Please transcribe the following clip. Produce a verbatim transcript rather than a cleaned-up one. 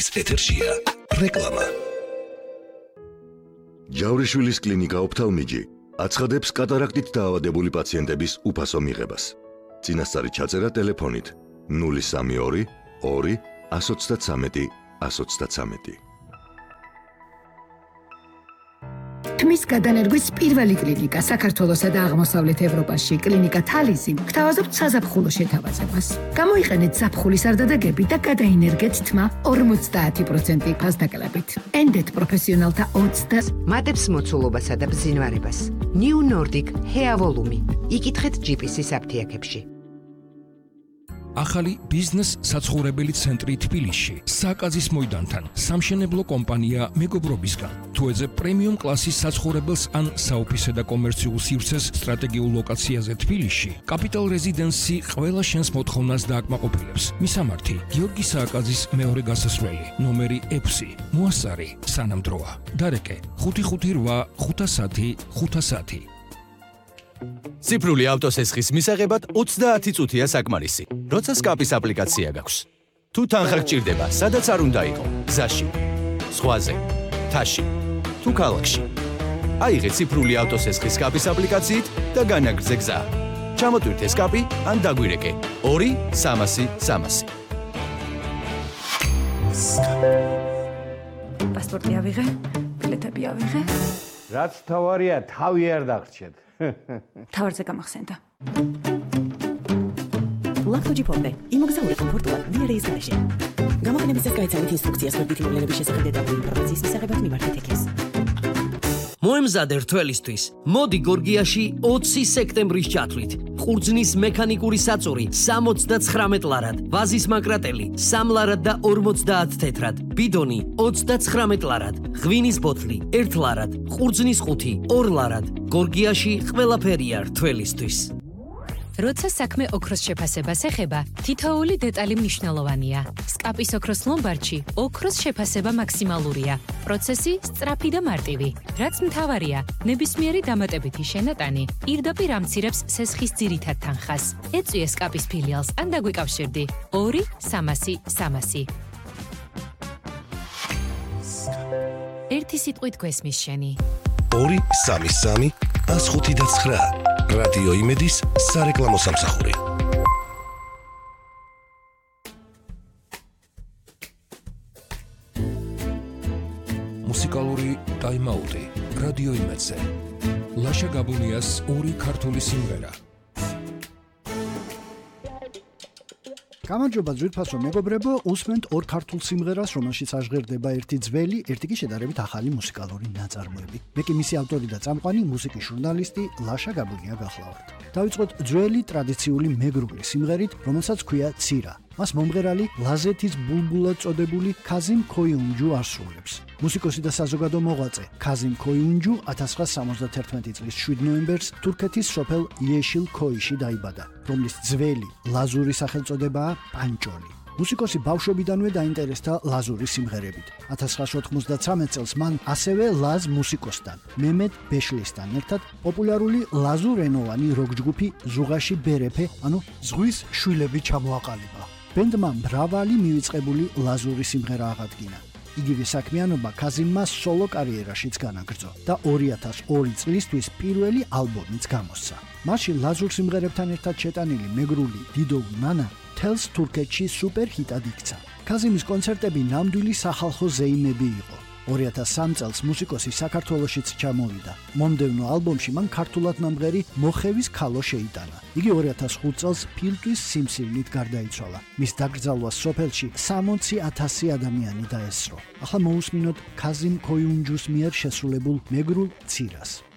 ეთერშია რეკლამა. ჯავრიშვილის კლინიკა ოფთალმიჯი აცხადებს კატარაქტით დაავადებული პაციენტების უფასო მიღებას. წინასწარი ჩაწერა ტელეფონით ნული სამი ორი ორი ათს ოცდათრამეტი ათს ოცდათრამეტი. თმის გადანერგვის პირველი კლინიკა საქართველოსა და აღმოსავლეთ ევროპაში კლინიკა თალისი გთავაზობთ საზაფხულო შეთავაზებას. გამოიყენეთ ზაფხულის არდადეგები და გადაინერგეთ თმა ორმოცდაათი პროცენტი ფასდაკლებით. ენდეთ პროფესიონალთა ოცდა მატებს მოცულობასა და ბზინვარებას. New Nordic Hair Volume. იკითხეთ ჯი პი სის აფთიაქებში. ახალი ბიზნეს საცხოვრებელი ცენტრი თბილისში სააკაძის მოედანთან სამშენებლო კომპანია მეგობრობისგან თუ ეძებ პრემიუმ კლასის საცხოვრებელს ან საოფისე და კომერციულ სივრცეს სტრატეგიულ ლოკაციაზე თბილისში კაპიტალ რეზიდენსი ყველა შენს მოთხოვნას დააკმაყოფილებს. მისამართი გიორგი სააკაძის მეორე გასასვლელი ნომერი ექვსი მოასწარი სანამ დროა დარეკე ხუთი ხუთი რვა ხუთასათი ხუთასათი. ციფრული ავტოსესხის მისაღებად ოცდაათი წუთია საკმარისი. როცა სკაპის აპლიკაცია გაქვს. თუ თანხა გჭირდება, სადაც არ უნდა იყო, გზაში, ზღვაზე, მთაში, თუ ქალაქში. აიღე ციფრული ავტოსესხის სკაპის აპლიკაციით და განაგრძე გზა. ჩამოტვირთე სკაპი ან დაგვირეკე ორი სამასი სამასი. პასპორტი ავიღე, ბილეთები ავიღე. რაც თავარია, თავი არ დაგრჩეთ. თავარზე გამახსენდა. ლაქთოჯი ფორტე, იმოგზაურე კომფორტულად ვიერეის გარეშე. გამოყენების წესს გაიცანით ინსტრუქციას მოდვითი მოვლენების შესახებ დეტალური ინფორმაციის მისაღებად მიმართეთ ექეს. მოემზადე რთველისთვის. მოდი გორგიაში ოცი სექტემბრის ჩათვლით. ყურძნის მექანიკური საწური სამოცდაცხრამეტ ლარად, ვაზის მაკრატელი სამ ლარად და ორმოცდაათ თეთრად, ბიდონი ოცდაცხრამეტ ლარად, ღვინის ბოთლი ერთ ლარად, ყურძნის ყუთი ორ ლარად. გორგიაში ყველაფერია რთველისთვის. როცა საქმე ოქროს შეფასებას ეხება, თითოეული დეტალი მნიშვნელოვანია. სკაპის ოქროს ლომბარდში ოქროს შეფასება მაქსიმალურია. პროცესი სწრაფი და მარტივი. რაც მთავარია, ნებისმიერი დამატებითი შენატანი პირდაპირ ამცირებს სესხის ძირითად თანხას. ეწვიე სკაპის ფილიალს ან დაგვიკავშირდი ორი სამასი სამასი. ერთი სიტყვით გვესმის შენი. ორი სამი სამი ათს ხუთი და ცხრა. რადიო იმედის სარეკლამო სამსახური. მუსიკალური ტაიმაუტი რადიო იმედზე. ლაშა გაბუნიას ორი ქართული სიმღერა. გამარჯობა ძვირფასო მეგობრებო, უსმენთ ორ ქართულ სიმღერას, რომელშიც აღჟღერდება ერთი ძველი, ერთი კი შედარებით ახალი მუსიკალური ნაწარმოები. მე კი მისი ავტორი და წამყვანი მუსიკის ჟურნალისტი ლაშა გაბუნია გახლავართ. დავიწყოთ ძველი ტრადიციული მეგრული სიმღერით, რომელსაც ქვია ცირა. მას მომღერალი ლაზეთის ბულბულად წოდებული ქაზიმ ქოიუნჯუ ასრულებს. მუსიკოსი და საზოგადო მოღვაწე ქაზიმ ქოიუნჯუ ათას ცხრაასა სამოცდათერთმეტი წლის შვიდ ნოემბერს თურქეთის სოფელ იეშილ ქოიში დაიბადა, რომლის ძველი ლაზური სახელწოდებაა პანჭოლი. მუსიკოსი ბავშვობიდანვე დაინტერესდა ლაზური სიმღერებით. ათას ცხრაასა ოთხმოცდათრამეტ წელს მან ასევე ლაზ მუსიკოსთან, მემედ ბეშლისთან ერთად პოპულარული ლაზურენოვანი როკ ჯგუფი ზუღაში ბერეფე, ანუ ზღვის შვილები ჩამოაყალიბა. ბენდმა მრავალი მივიწყებული ლაზური სიმღერა აღადგინა. იგივე საქმიანობა ქაზიმმა სოლო კარიერაშიც განაგრძო და ორი ათას ორი წლისთვის პირველი ალბომიც გამოსცა. მასში ლაზურ სიმღერებთან ერთად შეტანილი მეგრული დიდოუ ნანა თელს თურქეთში სუპერ ჰიტად იქცა. ქაზიმის კონცერტები ნამდვილი სახალხო ზეიმები იყო. ორი ათას სამი წელს მუსიკოსი საქართველოშიც ჩამოვიდა. მომდევნო ალბომში მან ქართულად ნამღერი მოხევის ქალო შეიტანა. იგი ორი ათას ხუთი წელს ფილტვის სიმსივნით გარდაიცვალა. მის დაკრძალვას სოფელში სამოცი ათასი ადამიანი დაესწრო. ახლა მოусმინოთ ქაზიმ ქოიუნჯუს მიერ შესრულებულ მეგრულ ცირას.